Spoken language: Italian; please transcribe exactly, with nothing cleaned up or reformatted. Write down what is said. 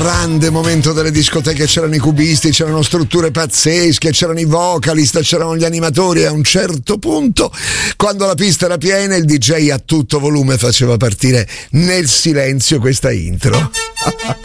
grande momento delle discoteche, c'erano i cubisti, c'erano strutture pazzesche, c'erano i vocalist, c'erano gli animatori. A un certo punto, quando la pista era piena, il D J a tutto volume faceva partire nel silenzio questa intro.